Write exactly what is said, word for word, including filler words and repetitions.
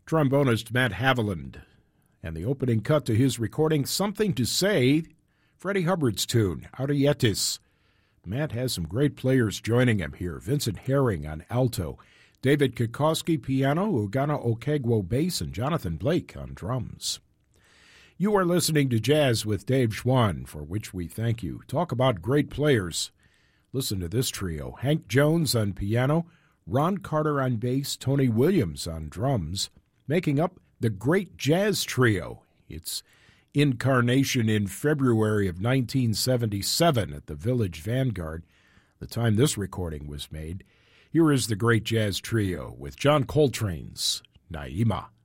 trombonist Matt Haviland, and the opening cut to his recording, Something to Say, Freddie Hubbard's tune, Arietis. Matt has some great players joining him here. Vincent Herring on alto, David Kikoski piano, Ugana Okegwo bass, and Jonathan Blake on drums. You are listening to Jazz with Dave Schwann, for which we thank you. Talk about great players. Listen to this trio. Hank Jones on piano, Ron Carter on bass, Tony Williams on drums, making up the Great Jazz Trio. Its incarnation in February of nineteen seventy-seven at the Village Vanguard, the time this recording was made. Here is the Great Jazz Trio with John Coltrane's Naima.